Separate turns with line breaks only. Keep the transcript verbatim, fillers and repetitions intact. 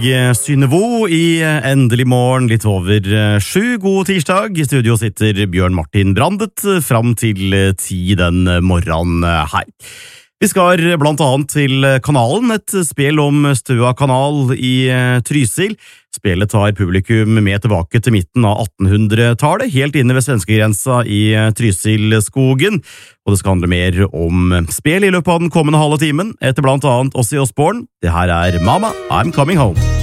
Synnøvo i Endelig morgen, litt over sju. God tirsdag. I studio sitter Bjørn Martin Brandet fram til ti den morgenen her. Vi skal blant annet til kanalen, et spill om Støa kanal i Trysil. Spillet tar publikum med tilbake til midten av attenhundretallet, helt inne ved svenskegrensa i Trysilskogen. Og det skal handle mer om spill i løpet av den kommende halve timen, etter blant annet Ozzy Osbourne. Det her er Mama, I'm Coming Home.